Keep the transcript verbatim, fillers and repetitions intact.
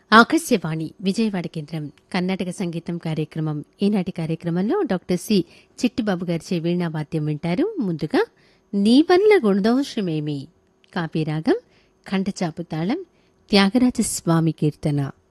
ఆకాశవాణి విజయవాడ కేంద్రం కర్ణాటక సంగీతం కార్యక్రమం. ఈనాటి కార్యక్రమంలో డాక్టర్ సి చిట్టిబాబు గారిచే వీణావాద్యం వింటారు. ముందుగా నీ వల్ల గుణదోషమేమి, కాపీరాగం, ఖండచాపు తాళం, త్యాగరాజస్వామి కీర్తన.